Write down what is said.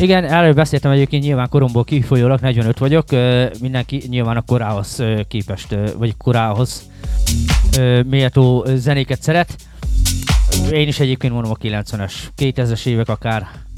Igen, erről beszéltem egyébként, nyilván koromból kifolyólag, 45 vagyok, mindenki nyilván a korához képest, vagy korához méltó zenéket szeret. Én is egyébként mondom a 90-es, 2000-es évek akár.